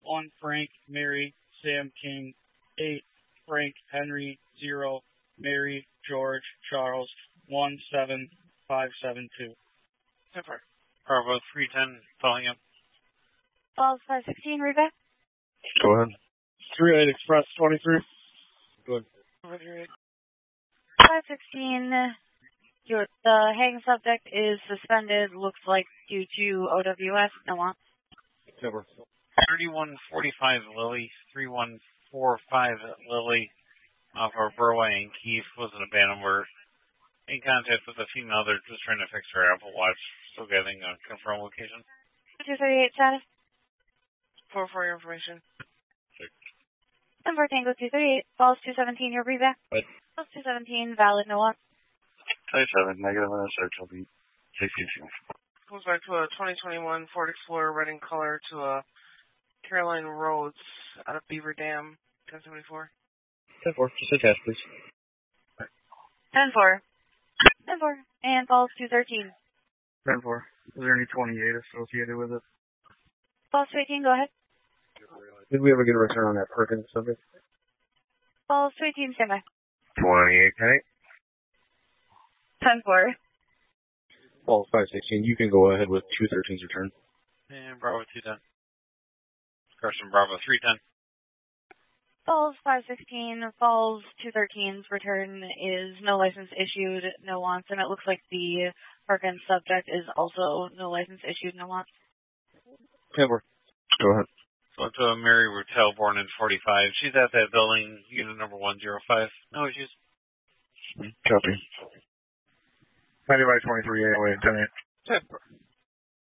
1 Frank, Mary, Sam King, 8 Frank, Henry, 0 Mary, George, Charles, 17572. Super. Bravo 310, following up. Falls 516, read back. Go ahead. 38 Express 23. Good. 516, the hang subject is suspended, looks like due to OWS. No one. Never. 3145 Lily, 3145 Lily, off of Burway and Keith, was an abandoned word. In contact with a female, they're just trying to fix her Apple Watch. Still getting a confirmed location. 238 status. For your information. Number Tango 238, Falls 217, your read back. What? Falls 217, valid, no one. 27, negative on a search, will be safety issue. Goes back to a 2021 Ford Explorer red in color to a Caroline Rhodes out of Beaver Dam, 1074. 10-4, just attach, please. 10-4. 10-4. And Falls 213. 10-4. Is there any 28 associated with it? Falls 218, go ahead. Did we ever get a return on that Perkins subject? Falls 218, stand by. 28, okay. 10-4. Falls 516, you can go ahead with 213's return. And Bravo 210. Correction, Bravo 310. Falls 516, Falls 213's return is no license issued, no wants, and it looks like the Perkins subject is also no license issued, no wants. 10-4. Go ahead. So to Mary Rutel, born in 45. She's at that building, unit number 105. No issues. Copy. 90 by 23, 808, 10-8. 10-4.